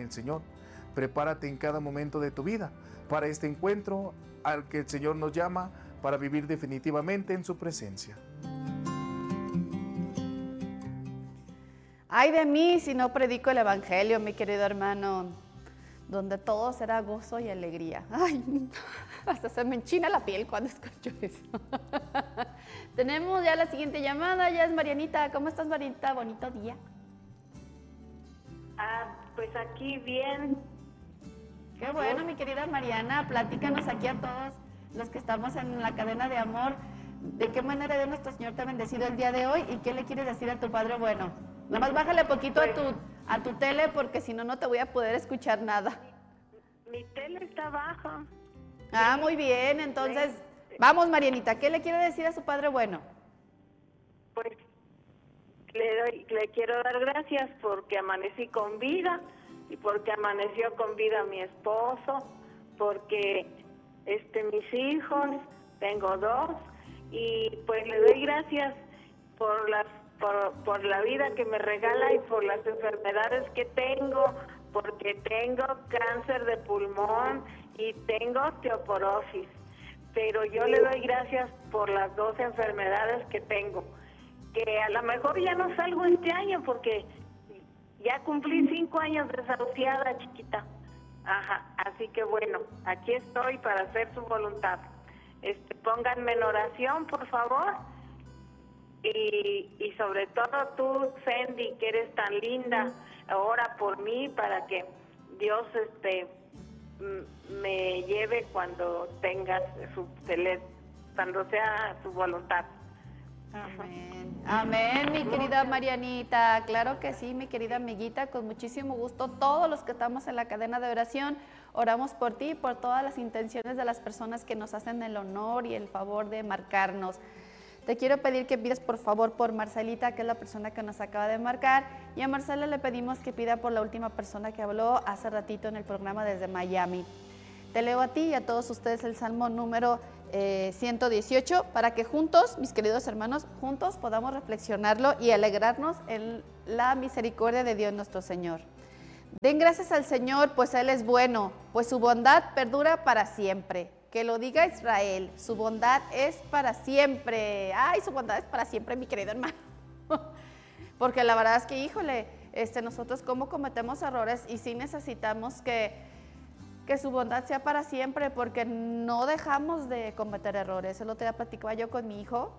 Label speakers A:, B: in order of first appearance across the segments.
A: el Señor. Prepárate en cada momento de tu vida para este encuentro al que el Señor nos llama para vivir definitivamente en su presencia.
B: Ay de mí si no predico el Evangelio, mi querido hermano, donde todo será gozo y alegría. Ay, hasta se me enchina la piel cuando escucho eso. Tenemos ya la siguiente llamada, ya es Marianita. ¿Cómo estás, Marianita? Bonito día.
C: Pues aquí bien.
B: Qué bueno, mi querida Mariana, platícanos aquí a todos los que estamos en la cadena de amor, de qué manera de nuestro Señor te ha bendecido el día de hoy y qué le quieres decir a tu Padre bueno. Nada más bájale poquito a tu tele porque si no, no te voy a poder escuchar nada.
C: Mi tele está baja.
B: Ah, muy bien, entonces, vamos Marianita, ¿qué le quiere decir a su Padre bueno?
C: Pues le quiero dar gracias porque amanecí con vida y porque amaneció con vida mi esposo, porque mis hijos, tengo 2, y pues le doy gracias por la vida que me regala y por las enfermedades que tengo, porque tengo cáncer de pulmón y tengo osteoporosis, pero yo le doy gracias por las 2 enfermedades que tengo, que a lo mejor ya no salgo este año porque ya cumplí 5 años desahuciada, chiquita. Ajá, así que bueno, aquí estoy para hacer su voluntad. Pónganme en oración, por favor. Y sobre todo tú, Sandy, que eres tan linda, ora por mí para que Dios me lleve cuando tengas cuando sea su voluntad.
B: Amén. Amén, mi querida Marianita. Claro que sí, mi querida amiguita, con muchísimo gusto. Todos los que estamos en la cadena de oración, oramos por ti y por todas las intenciones de las personas que nos hacen el honor y el favor de marcarnos. Te quiero pedir que pidas por favor por Marcelita, que es la persona que nos acaba de marcar, y a Marcela le pedimos que pida por la última persona que habló hace ratito en el programa desde Miami. Te leo a ti y a todos ustedes el Salmo número 118, para que juntos, mis queridos hermanos, juntos podamos reflexionarlo y alegrarnos en la misericordia de Dios nuestro Señor. Den gracias al Señor, pues Él es bueno, pues su bondad perdura para siempre. Que lo diga Israel, su bondad es para siempre. Ay, su bondad es para siempre, mi querido hermano. Porque la verdad es que, híjole, nosotros como cometemos errores y sí necesitamos que su bondad sea para siempre, porque no dejamos de cometer errores. El otro día platicaba yo con mi hijo,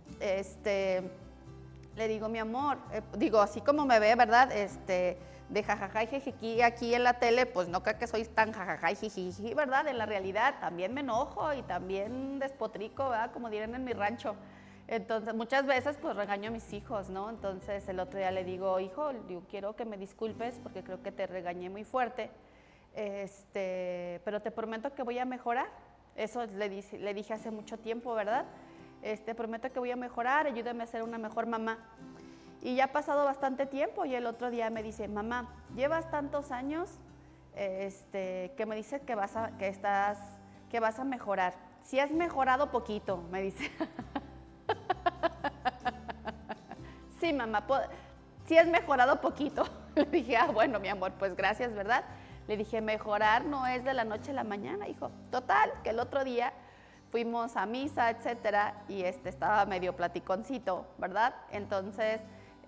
B: le digo, mi amor, digo, así como me ve, ¿verdad? De jajaja y jijiji aquí en la tele, pues no creo que soy tan jajaja y jijiji, ¿verdad? En la realidad también me enojo y también despotrico, ¿verdad? Como dirán en mi rancho. Entonces, muchas veces pues regaño a mis hijos, ¿no? Entonces, el otro día le digo, hijo, quiero que me disculpes porque creo que te regañé muy fuerte, pero te prometo que voy a mejorar. Eso le dije hace mucho tiempo, ¿verdad? Prometo que voy a mejorar, ayúdame a ser una mejor mamá. Y ya ha pasado bastante tiempo y el otro día me dice, mamá, llevas tantos años que me dices que vas a mejorar. Si has mejorado poquito, me dice. Sí, mamá, si has mejorado poquito. Le dije, bueno, mi amor, pues gracias, ¿verdad? Le dije, mejorar no es de la noche a la mañana, hijo. Total, que el otro día fuimos a misa, etcétera, y estaba medio platiconcito, ¿verdad? Entonces,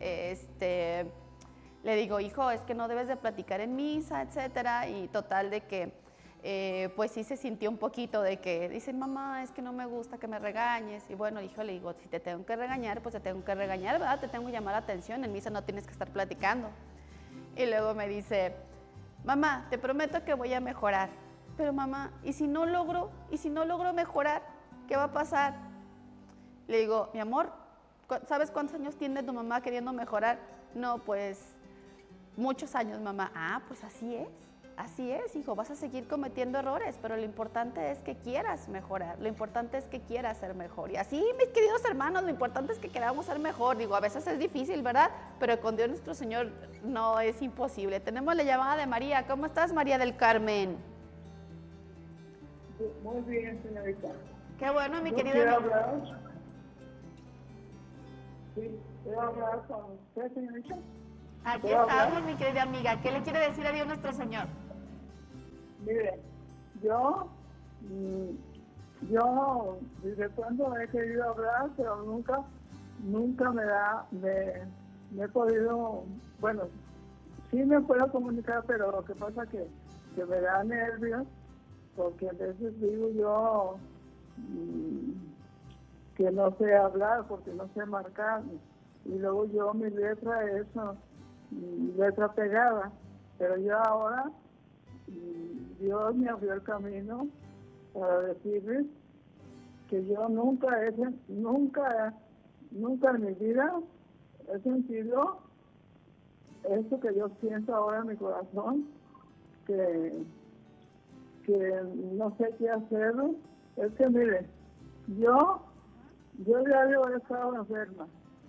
B: le digo, hijo, es que no debes de platicar en misa, etcétera, y total de que, pues sí se sintió un poquito de que, dice, mamá, es que no me gusta que me regañes, y bueno, hijo, le digo, si te tengo que regañar, pues te tengo que regañar, ¿verdad? Te tengo que llamar la atención, en misa no tienes que estar platicando. Y luego me dice, mamá, te prometo que voy a mejorar, pero mamá, ¿y si no logro mejorar? ¿Qué va a pasar? Le digo, mi amor, ¿sabes cuántos años tiene tu mamá queriendo mejorar? No, pues muchos años, mamá. Ah, pues así es, hijo, vas a seguir cometiendo errores, pero lo importante es que quieras mejorar, lo importante es que quieras ser mejor. Y así, mis queridos hermanos, lo importante es que queramos ser mejor. Digo, a veces es difícil, ¿verdad? Pero con Dios nuestro Señor no es imposible. Tenemos la llamada de María. ¿Cómo estás, María del Carmen?
D: Muy bien, señorita.
B: Qué bueno, mi querida.
D: ¿Quiero hablar? Sí, ¿quiero hablar con usted, señorita?
B: Aquí
D: ¿Puedo hablar?
B: estamos, mi querida amiga. ¿Qué le quiere decir a Dios nuestro Señor?
D: Mire, yo, yo desde cuando he querido hablar, pero nunca me he podido, bueno, sí me puedo comunicar, pero lo que pasa que me da nervios, porque a veces digo yo que no sé hablar, porque no sé marcar, y luego yo mi letra es letra pegada, pero yo ahora Dios me abrió el camino para decirles que yo nunca en mi vida he sentido eso que yo siento ahora en mi corazón, que no sé qué hacer. Es que mire, yo diario he estado enferma,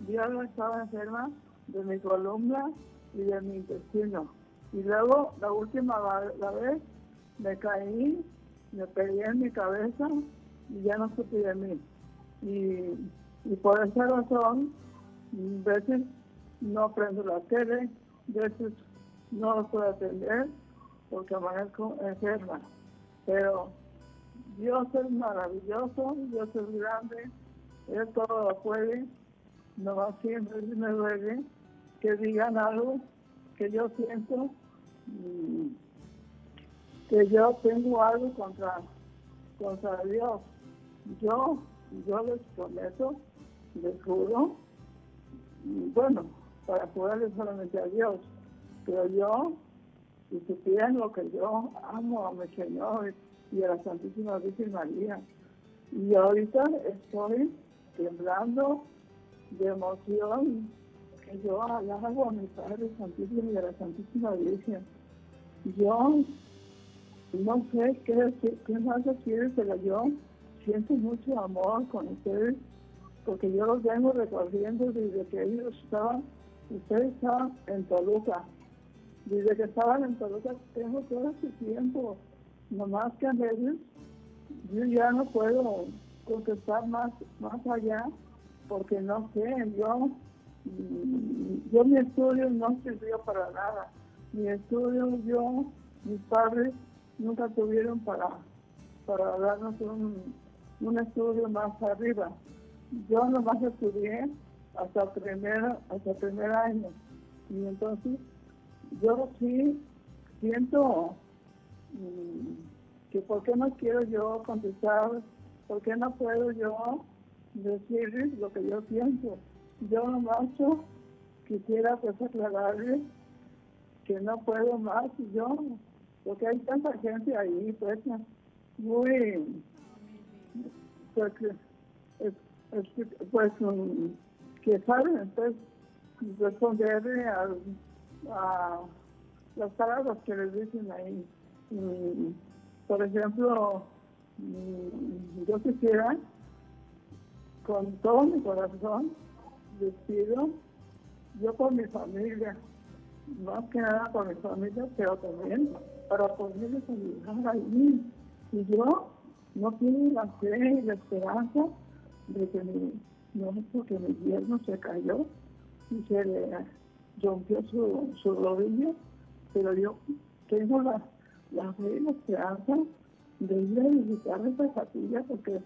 D: de mi columna y de mi intestino. Y luego la vez me caí, me pegué en mi cabeza y ya no supe de mí. Y por esa razón, veces no prendo la tele, veces no lo puedo atender porque amanezco enferma. Pero Dios es maravilloso, Dios es grande, Él todo lo puede, nomás siempre me duele que digan algo que yo siento, que yo tengo algo contra Dios. Yo les prometo, les juro, bueno, para poderle solamente a Dios, pero yo, si supieran lo que yo amo a mi Señor y a la Santísima Virgen María, y ahorita estoy temblando de emoción, que yo alabo a mi Padre Santísimo y a la Santísima Virgen. Yo no sé qué más decir, pero yo siento mucho amor con ustedes, porque yo los vengo recorriendo desde que ustedes estaban en Toluca. Desde que estaban en Toluca tengo todo ese tiempo, nomás que a veces yo ya no puedo contestar más allá, porque no sé, yo mi estudio no sirvió para nada. Mi estudio, mis padres nunca tuvieron para darnos un estudio más arriba. Yo nomás estudié hasta primer año. Y entonces yo sí siento que por qué no quiero yo contestar, por qué no puedo yo decirles lo que yo siento. Yo nomás quisiera pues aclararles que no puedo más yo, porque hay tanta gente ahí, pues, muy, que saben, pues, responderle a las palabras que les dicen ahí. Por ejemplo, yo quisiera, con todo mi corazón, les pido, yo por mi familia, más que nada por mi familia, pero también para poderles ayudar ahí. Y yo no tengo la fe y la esperanza de que porque mi yerno se cayó y se le rompió su rodilla, pero yo tengo la fe y la esperanza de ir a visitar esa capilla, porque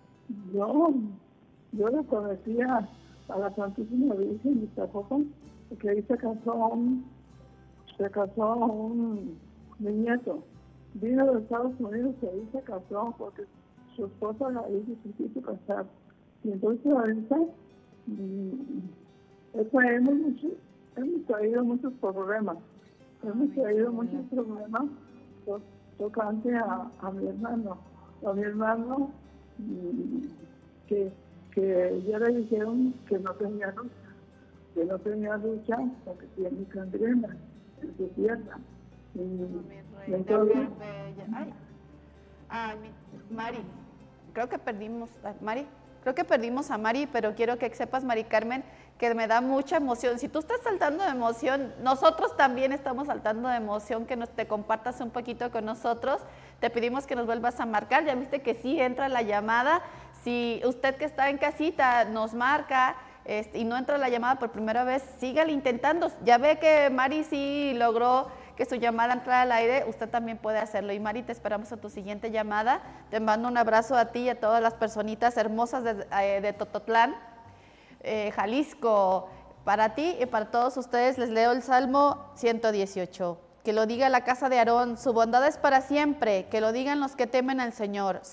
D: yo le conocía a la Santísima Virgen de Zapopan, porque ahí se casó mi nieto. Vino de Estados Unidos y ahí se casó porque su esposa la hizo y se quiso casar. Y entonces ahorita hemos traído muchos problemas. Hemos traído muchos problemas tocante a mi hermano. A mi hermano que ya le dijeron que no tenía lucha porque tiene gangrena en su pierna. Y entonces,
B: Mari, creo que perdimos a Mari, pero quiero que sepas, Mari Carmen, que me da mucha emoción. Si tú estás saltando de emoción, nosotros también estamos saltando de emoción, que te compartas un poquito con nosotros. Te pedimos que nos vuelvas a marcar. Ya viste que sí entra la llamada. Si usted que está en casita nos marca y no entra la llamada por primera vez, sígale intentando. Ya ve que Mari sí logró que su llamada entrara al aire, usted también puede hacerlo. Y Mari, te esperamos a tu siguiente llamada. Te mando un abrazo a ti y a todas las personitas hermosas de Tototlán, Jalisco. Para ti y para todos ustedes les leo el Salmo 118. Que lo diga la casa de Aarón, su bondad es para siempre, que lo digan los que temen al Señor.